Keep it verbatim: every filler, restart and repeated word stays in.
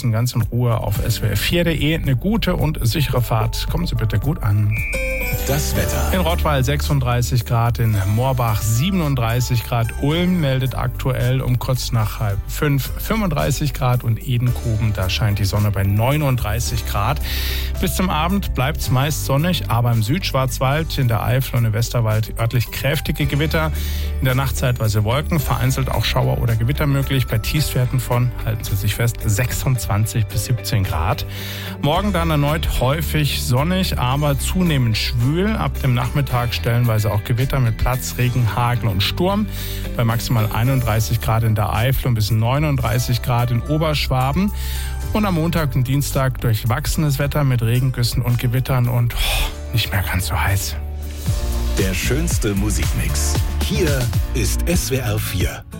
nachlesen, ganz in Ruhe auf S W R vier punkt de. Eine gute und sichere Fahrt. Kommen Sie bitte gut an. Das Wetter. In Rottweil sechsunddreißig Grad, in Moorbach siebenunddreißig Grad, Ulm meldet aktuell um kurz nach halb fünf fünfunddreißig Grad und Edenkoben, da scheint die Sonne bei neununddreißig Grad. Bis zum Abend bleibt es meist sonnig, aber im Südschwarzwald, in der Eifel und im Westerwald örtlich kräftige Gewitter. In der Nacht zeitweise Wolken, vereinzelt auch Schauer oder Gewitter möglich, bei Tiefstwerten von, halten Sie sich fest, sechsundzwanzig bis siebzehn Grad. Morgen dann erneut häufig sonnig, aber zunehmend schwül. Ab dem Nachmittag stellenweise auch Gewitter mit Platzregen, Hagel und Sturm. Bei maximal einunddreißig Grad in der Eifel und bis neununddreißig Grad in Oberschwaben. Und am Montag und Dienstag durchwachsenes Wetter mit Regengüssen und Gewittern und oh, nicht mehr ganz so heiß. Der schönste Musikmix. Hier ist S W R vier.